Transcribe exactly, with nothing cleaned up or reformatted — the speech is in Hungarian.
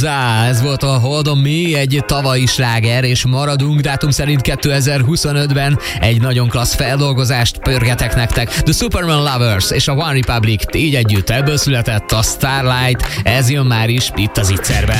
Zá, ez volt a Hold on Me, egy tavalyi sláger, és maradunk dátum szerint kétezer-huszonötben. Egy nagyon klassz feldolgozást pörgetek nektek. The Superman Lovers és a One Republic így együtt, ebből született a Starlight, ez jön már is itt az Itzerben.